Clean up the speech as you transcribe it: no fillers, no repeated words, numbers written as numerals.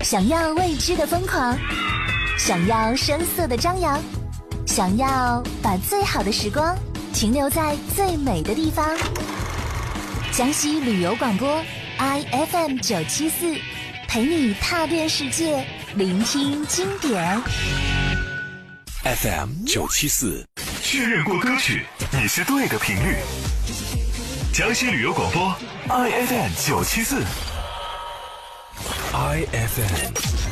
想要未知的疯狂，想要声色的张扬，想要把最好的时光停留在最美的地方。江西旅游广播 IFM 974，陪你踏遍世界，聆听经典。 FM 974， 确认过歌曲，你是对的频率。江西旅游广播 IFM 974。 IFM